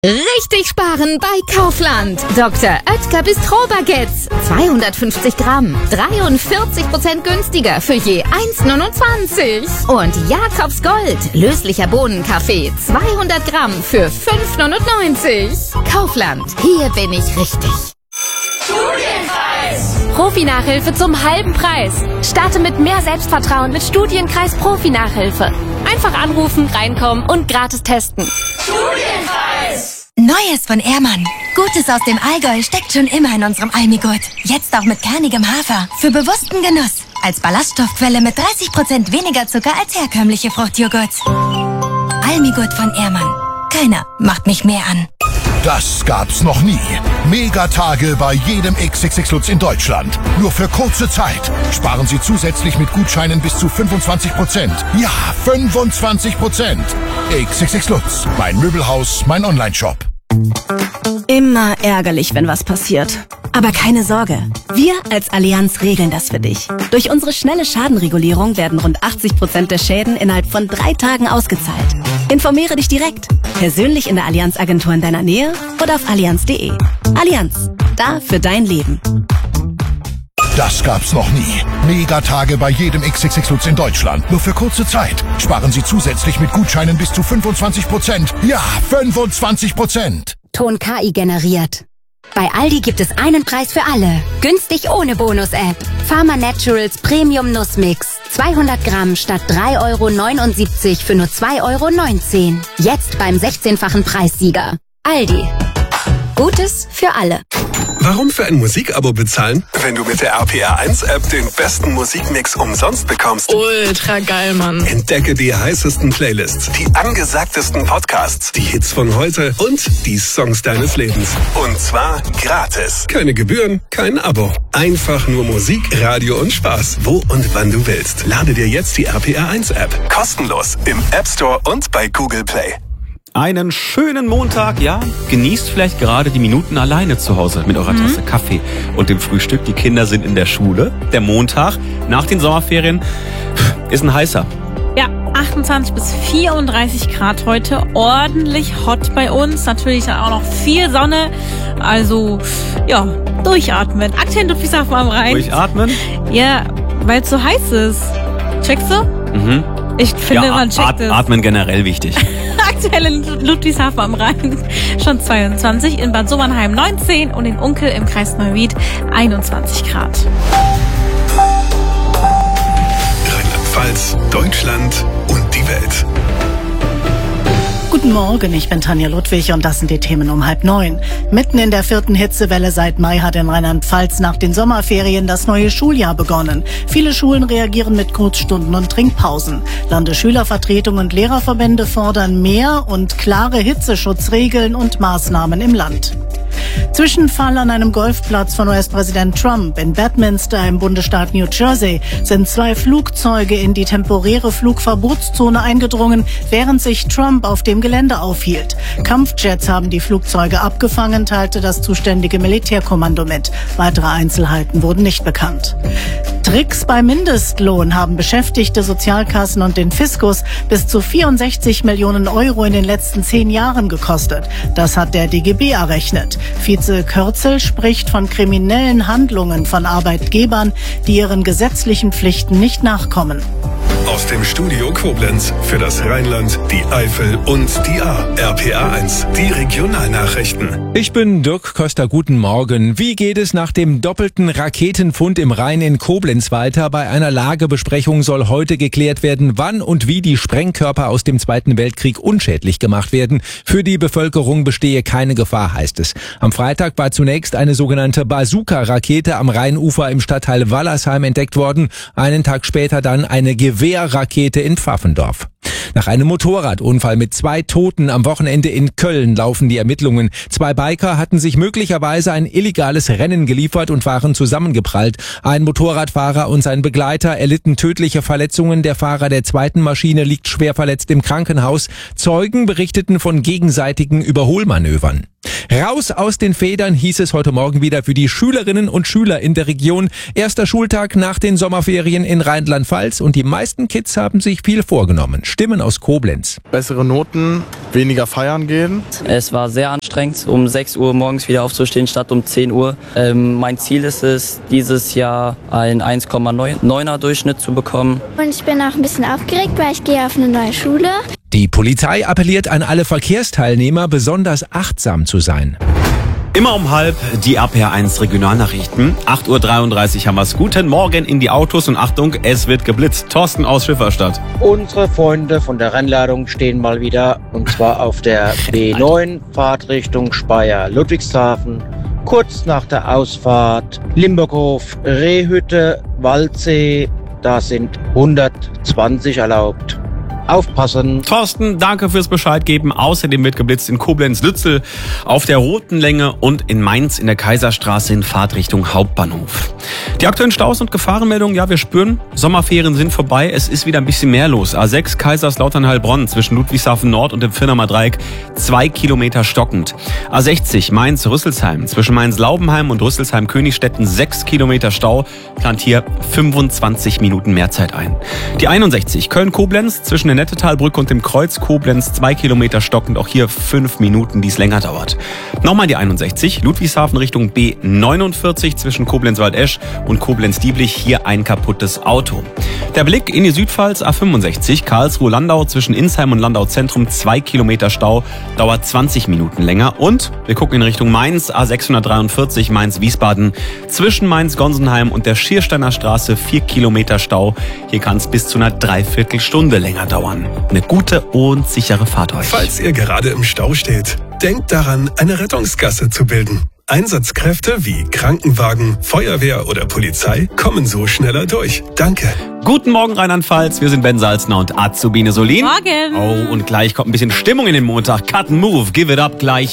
Richtig sparen bei Kaufland. Dr. Oetker Bistro-Baguettes. 250 Gramm. 43% günstiger für je 1,29. Und Jakobs Gold. Löslicher Bohnenkaffee. 200 Gramm für 5,99. Kaufland. Hier bin ich richtig. Studienkreis. Profi-Nachhilfe zum halben Preis. Starte mit mehr Selbstvertrauen mit Studienkreis Profi-Nachhilfe. Einfach anrufen, reinkommen und gratis testen. Studienkreis. Neues von Ehrmann. Gutes aus dem Allgäu steckt schon immer in unserem Almigurt. Jetzt auch mit kernigem Hafer. Für bewussten Genuss. Als Ballaststoffquelle mit 30% weniger Zucker als herkömmliche Fruchtjoghurts. Almigurt von Ehrmann. Keiner macht mich mehr an. Das gab's noch nie. Megatage bei jedem XXX Lutz in Deutschland. Nur für kurze Zeit. Sparen Sie zusätzlich mit Gutscheinen bis zu 25%. Ja, 25%. XXX Lutz. Mein Möbelhaus, mein Onlineshop. Immer ärgerlich, wenn was passiert. Aber keine Sorge, wir als Allianz regeln das für dich. Durch unsere schnelle Schadenregulierung werden rund 80% der Schäden innerhalb von 3 Tagen ausgezahlt. Informiere dich direkt, persönlich in der Allianz-Agentur in deiner Nähe oder auf allianz.de. Allianz, da für dein Leben. Das gab's noch nie. Megatage bei jedem XXX Lutz in Deutschland. Nur für kurze Zeit. Sparen Sie zusätzlich mit Gutscheinen bis zu 25%. Ja, 25%. Ton KI generiert. Bei Aldi gibt es einen Preis für alle. Günstig ohne Bonus-App. Pharma Naturals Premium Nussmix. 200 Gramm statt 3,79 € für nur 2,19 €. Jetzt beim 16-fachen Preissieger. Aldi. Gutes für alle. Warum für ein Musikabo bezahlen, wenn du mit der RPR1-App den besten Musikmix umsonst bekommst? Ultra geil, Mann. Entdecke die heißesten Playlists, die angesagtesten Podcasts, die Hits von heute und die Songs deines Lebens. Und zwar gratis. Keine Gebühren, kein Abo. Einfach nur Musik, Radio und Spaß. Wo und wann du willst. Lade dir jetzt die RPR1-App. Kostenlos im App Store und bei Google Play. Einen schönen Montag, ja. Genießt vielleicht gerade die Minuten alleine zu Hause mit eurer Tasse Kaffee und dem Frühstück. Die Kinder sind in der Schule. Der Montag nach den Sommerferien ist ein heißer. Ja, 28 bis 34 Grad heute. Ordentlich hot bei uns. Natürlich auch noch viel Sonne. Also, ja, durchatmen. Aktuell Ludwigshafen am Rhein. Durchatmen? Ja, weil es so heiß ist. Checkst du? Mhm. Ich finde, man checkt es. Atmen generell wichtig. Aktuell in Ludwigshafen am Rhein schon 22, in Bad Sobernheim 19 und in Unkel im Kreis Neuwied 21 Grad. Rheinland-Pfalz, Deutschland und die Welt. Guten Morgen, ich bin Tanja Ludwig und das sind die Themen um 8:30. Mitten in der 4. Hitzewelle seit Mai hat in Rheinland-Pfalz nach den Sommerferien das neue Schuljahr begonnen. Viele Schulen reagieren mit Kurzstunden und Trinkpausen. Landesschülervertretung und Lehrerverbände fordern mehr und klare Hitzeschutzregeln und Maßnahmen im Land. Zwischenfall an einem Golfplatz von US-Präsident Trump. In Bedminster im Bundesstaat New Jersey sind 2 Flugzeuge in die temporäre Flugverbotszone eingedrungen, während sich Trump auf dem Gelände aufhielt. Kampfjets haben die Flugzeuge abgefangen, teilte das zuständige Militärkommando mit. Weitere Einzelheiten wurden nicht bekannt. Tricks beim Mindestlohn haben Beschäftigte, Sozialkassen und den Fiskus bis zu 64 Millionen € in den letzten 10 Jahren gekostet. Das hat der DGB errechnet. Vize Kürzel spricht von kriminellen Handlungen von Arbeitgebern, die ihren gesetzlichen Pflichten nicht nachkommen. Aus dem Studio Koblenz für das Rheinland, die Eifel und die Ahr. RPR1, die Regionalnachrichten. Ich bin Dirk Köster, guten Morgen. Wie geht es nach dem doppelten Raketenfund im Rhein in Koblenz weiter? Bei einer Lagebesprechung soll heute geklärt werden, wann und wie die Sprengkörper aus dem Zweiten Weltkrieg unschädlich gemacht werden. Für die Bevölkerung bestehe keine Gefahr, heißt es. Am Freitag war zunächst eine sogenannte Bazooka-Rakete am Rheinufer im Stadtteil Wallersheim entdeckt worden. Einen Tag später dann eine Gewehrrakete in Pfaffendorf. Nach einem Motorradunfall mit 2 Toten am Wochenende in Köln laufen die Ermittlungen. 2 Biker hatten sich möglicherweise ein illegales Rennen geliefert und waren zusammengeprallt. Ein Motorradfahrer und sein Begleiter erlitten tödliche Verletzungen. Der Fahrer der zweiten Maschine liegt schwer verletzt im Krankenhaus. Zeugen berichteten von gegenseitigen Überholmanövern. Raus aus den Federn hieß es heute Morgen wieder für die Schülerinnen und Schüler in der Region. Erster Schultag nach den Sommerferien in Rheinland-Pfalz und die meisten Kids haben sich viel vorgenommen. Stimmen aus Koblenz. Bessere Noten, weniger feiern gehen. Es war sehr anstrengend, um 6 Uhr morgens wieder aufzustehen statt um 10 Uhr. Mein Ziel ist es, dieses Jahr einen 1,9er Durchschnitt zu bekommen. Und ich bin auch ein bisschen aufgeregt, weil ich gehe auf eine neue Schule. Die Polizei appelliert an alle Verkehrsteilnehmer, besonders achtsam zu sein. Immer um 12:30 die RPR1 Regionalnachrichten. 8:33 Uhr haben wir's. Guten Morgen in die Autos und Achtung, es wird geblitzt. Thorsten aus Schifferstadt. Unsere Freunde von der Rennladung stehen mal wieder, und zwar auf der B9 Fahrtrichtung Speyer-Ludwigshafen. Kurz nach der Ausfahrt Limburghof, Rehhütte, Waldsee, da sind 120 erlaubt. Aufpassen. Thorsten, danke fürs Bescheid geben. Außerdem wird geblitzt in Koblenz-Lützel auf der Roten Länge und in Mainz in der Kaiserstraße in Fahrtrichtung Hauptbahnhof. Die aktuellen Staus und Gefahrenmeldungen, ja, wir spüren, Sommerferien sind vorbei. Es ist wieder ein bisschen mehr los. A6 Kaiserslautern-Heilbronn zwischen Ludwigshafen Nord und dem Firnamer Dreieck 2 Kilometer stockend. A60 Mainz-Rüsselsheim zwischen Mainz-Laubenheim und Rüsselsheim-Königstetten 6 Kilometer Stau. Plant hier 25 Minuten Mehrzeit ein. Die 61 Köln-Koblenz zwischen der Nettetalbrücke und dem Kreuz Koblenz 2 Kilometer stockend. Auch hier 5 Minuten, die es länger dauert. Nochmal die 61 Ludwigshafen Richtung B49 zwischen Koblenz-Waldesch und Koblenz-Dieblich. Hier ein kaputtes Auto. Der Blick in die Südpfalz A65 Karlsruhe-Landau zwischen Insheim und Landau Zentrum 2 Kilometer Stau. Dauert 20 Minuten länger. Und wir gucken in Richtung Mainz A643 Mainz-Wiesbaden zwischen Mainz-Gonsenheim und der Schiersteiner Straße 4 Kilometer Stau. Hier kann es bis zu einer Dreiviertelstunde länger dauern. Eine gute und sichere Fahrt euch. Falls ihr gerade im Stau steht, denkt daran, eine Rettungsgasse zu bilden. Einsatzkräfte wie Krankenwagen, Feuerwehr oder Polizei kommen so schneller durch. Danke. Guten Morgen Rheinland-Pfalz, wir sind Ben Salzner und Azubine Solin. Morgen. Oh, und gleich kommt ein bisschen Stimmung in den Montag. Cut and Move, give it up gleich.